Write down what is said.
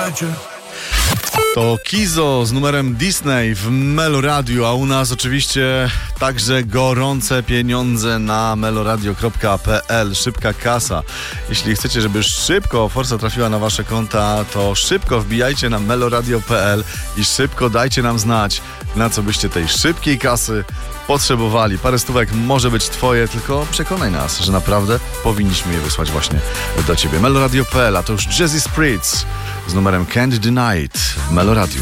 słuchajcie. To Kizo z numerem Disney w Meloradiu, a u nas oczywiście także gorące pieniądze na meloradio.pl. Szybka kasa. Jeśli chcecie, żeby szybko Forsa trafiła na wasze konta, to szybko wbijajcie na meloradio.pl i szybko dajcie nam znać, na co byście tej szybkiej kasy potrzebowali. Parę stówek może być twoje, tylko przekonaj nas, że naprawdę powinniśmy je wysłać właśnie do ciebie. Meloradio.pl, a to już Jazzy Spritz z numerem Can't Deny It w Meloradiu.